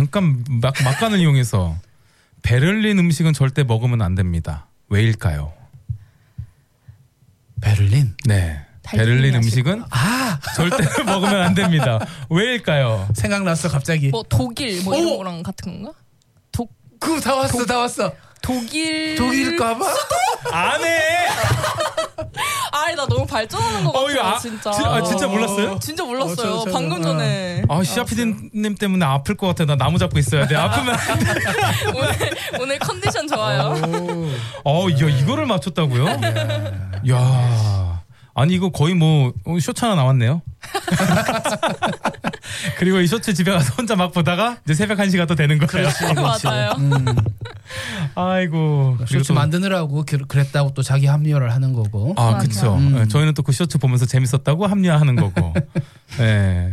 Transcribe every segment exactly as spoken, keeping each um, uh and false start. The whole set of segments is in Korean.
잠깐 막, 막간을 이용해서 베를린 음식은 절대 먹으면 안 됩니다. 왜일까요? 베를린? 네. 베를린 음식은 아 절대 먹으면 안 됩니다. 왜일까요? 생각났어 갑자기. 뭐 독일 뭐 오! 이런 거랑 같은 건가? 독 그거 다 왔어, 독- 다 왔어. 독일 독일일까봐? 안 해! 아니 나 너무 발전하는 것 어, 같아요 이거 아, 진짜. 지- 아, 진짜 몰랐어요? 진짜 몰랐어요. 어, 저, 저, 방금 어. 전에. 아, 시아피디님 때문에 아플 것 같아. 나 나무 잡고 있어야 돼. 아프면. 오늘 오늘 컨디션 좋아요. 어, 야, 이거를 맞췄다고요? 야, 아니 이거 거의 뭐 쇼츠 하나 나왔네요. 그리고 이 쇼츠 집에 가서 혼자 막 보다가 이제 새벽 한 시가 또 되는 거예요. 맞아요. 음, 아이고. 그리고 쇼츠 또- 만드느라고 그- 그랬다고 또 자기 합리화를 하는 거고. 아, 맞아. 그쵸. 음. 네, 저희는 또 그 쇼츠 보면서 재밌었다고 합리화하는 거고. 네.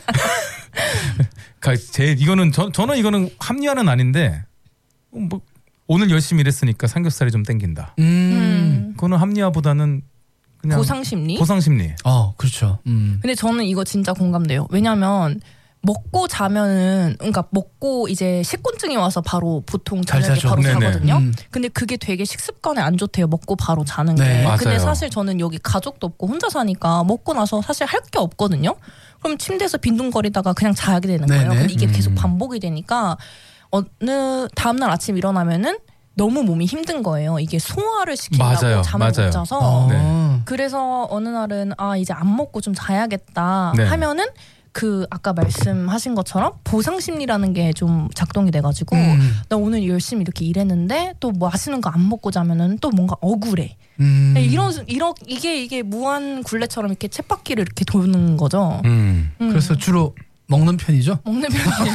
가- 제, 이거는, 저, 저는 이거는 합리화는 아닌데, 뭐, 오늘 열심히 일했으니까 삼겹살이 좀 땡긴다. 음. 음. 그거는 합리화보다는 그냥. 보상 심리? 보상 심리. 어, 그렇죠. 음. 근데 저는 이거 진짜 공감돼요. 왜냐면 먹고 자면은 그러니까 먹고 이제 식곤증이 와서 바로 보통 잘 저녁에 자죠. 바로 네네. 자거든요. 음. 근데 그게 되게 식습관에 안 좋대요. 먹고 바로 자는 게. 네. 근데 맞아요. 사실 저는 여기 가족도 없고 혼자 사니까 먹고 나서 사실 할 게 없거든요. 그럼 침대에서 빈둥거리다가 그냥 자게 되는 거예요. 네네. 근데 이게 계속 음. 반복이 되니까 어느 다음날 아침 일어나면은 너무 몸이 힘든 거예요. 이게 소화를 시키려고 맞아요. 잠을 맞아요. 못 자서. 어. 네. 그래서 어느 날은 아 이제 안 먹고 좀 자야겠다 네. 하면은 그 아까 말씀하신 것처럼 보상 심리라는 게 좀 작동이 돼가지고 음. 나 오늘 열심히 이렇게 일했는데 또 뭐 맛있는 거 안 먹고 자면은 또 뭔가 억울해. 음. 이런 이런 이게 이게 무한 굴레처럼 이렇게 쳇바퀴를 이렇게 도는 거죠. 음. 음. 그래서 주로 먹는 편이죠. 먹는 편이에요.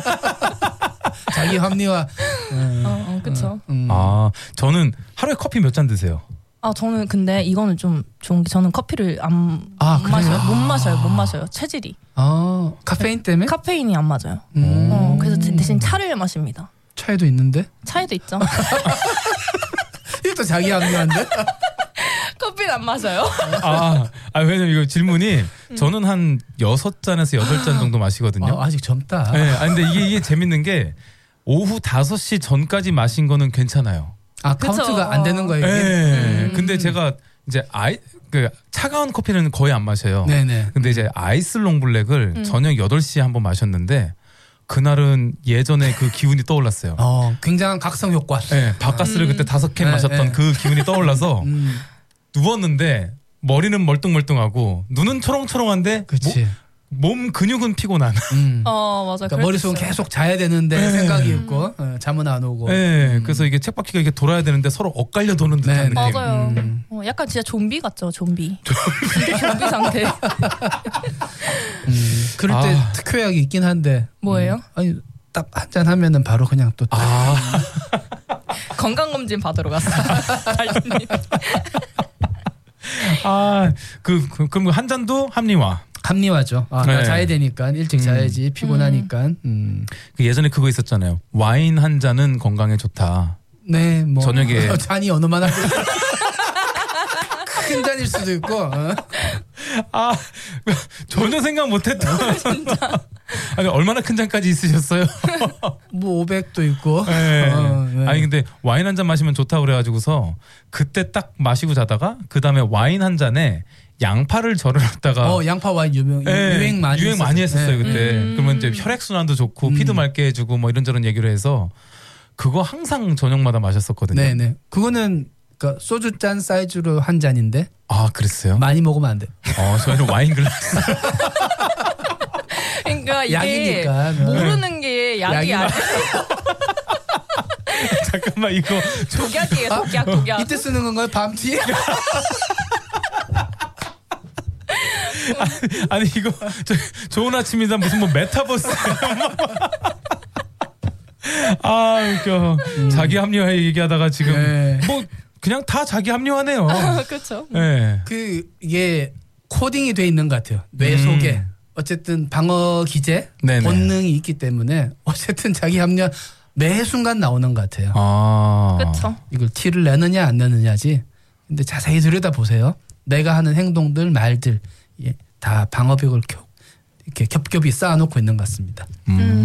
자기 합리화. 음. 어, 어, 그쵸. 음. 아, 저는 하루에 커피 몇 잔 드세요? 아 저는 근데 이거는 좀 좋은 게 저는 커피를 안 아, 못 마셔요. 그래요? 못 마셔요. 못 마셔요. 체질이 아, 카페인 때문에? 카페인이 안 맞아요. 음. 어, 그래서 대- 대신 차를 마십니다. 차에도 있는데? 차에도 있죠. 이것도 자기 합리화인데? 커피는 안 마셔요. 아, 아 왜냐면 이거 질문이 저는 한 여섯 잔에서 여덟 잔 정도 마시거든요. 아, 아직 젊다. 네, 아 근데 이게 이게 재밌는 게 오후 다섯 시 전까지 마신 거는 괜찮아요. 아, 그쵸. 카운트가 안 되는 거예요, 네. 이게? 음. 근데 제가 이제 아이 그 차가운 커피는 거의 안 마셔요. 네네. 근데 이제 아이스 롱블랙을 음. 저녁 여덟 시에 한번 마셨는데 그날은 예전에 그 기운이 떠올랐어요. 어, 굉장한 각성 효과. 네, 바카스를 음. 그때 다섯 캔 네, 마셨던 네. 그 기운이 떠올라서 음, 누웠는데 머리는 멀뚱멀뚱하고 눈은 초롱초롱한데 그치. 모- 몸 근육은 피곤한. 음. 어 맞아. 그러니까 머릿속은 계속 자야 되는데 네. 생각이 있고 어, 잠은 안 오고. 네, 그래서 이게 책바퀴가 이게 돌아야 되는데 서로 엇갈려 도는 듯한 네, 네. 느낌. 맞아요. 음. 어, 약간 진짜 좀비 같죠, 좀비. 진짜 좀비 상태. 음, 그럴 때 아. 특효약이 있긴 한데. 뭐예요? 음, 아니 딱 한 잔 하면은 바로 그냥 또. 아, 건강 검진 받으러 갔어요. 달님. 아, 그, 그 그럼 한 잔도 합리화. 합리화죠. 아, 나 네. 자야 되니까 일찍 음. 자야지 피곤하니까. 음. 그 예전에 그거 있었잖아요. 와인 한 잔은 건강에 좋다. 네, 뭐 저녁에. 잔이 어느마나 큰 잔일 수도 있고. 어? 아, 전혀 생각 못했던. 진짜. 아니 얼마나 큰 잔까지 있으셨어요? 뭐 오백도 있고. 네. 어, 네. 아니 근데 와인 한 잔 마시면 좋다 그래가지고서 그때 딱 마시고 자다가 그 다음에 와인 한 잔에 양파를 절여놨다가 어, 양파 와인 유명 네, 유행 많이 유행 많이 했었죠. 했었어요 네. 그때. 음. 그러면 이제 혈액 순환도 좋고 음. 피도 맑게 해주고 뭐 이런저런 얘기를 해서 그거 항상 저녁마다 마셨었거든요. 네, 네. 그거는 그러니까 소주 잔 사이즈로 한 잔인데 아 그랬어요? 많이 먹으면 안 돼. 어 저희는 와인 글라스. 그러니까 이게 약이니까. 모르는 게 약이 약이 아니에요. 잠깐만 이거 독약이에요, 독약, 독약. 이때 쓰는 건가요? 밤티? 아니 이거 저, 좋은 아침이다 무슨 뭐 메타버스. 아 웃겨. 자기 합리화 얘기하다가 지금 네. 뭐 그냥 다 자기 합리화네요. 그렇죠. 네. 그 이게 코딩이 돼 있는 것 같아요. 뇌 속에. 음. 어쨌든 방어 기제 네네. 본능이 있기 때문에 어쨌든 자기 합리화 매 순간 나오는 것 같아요. 아. 그렇죠. 이걸 티를 내느냐 안 내느냐지. 근데 자세히 들여다 보세요. 내가 하는 행동들, 말들 예, 다 방어벽을 겨, 이렇게 겹겹이 쌓아놓고 있는 것 같습니다. 음.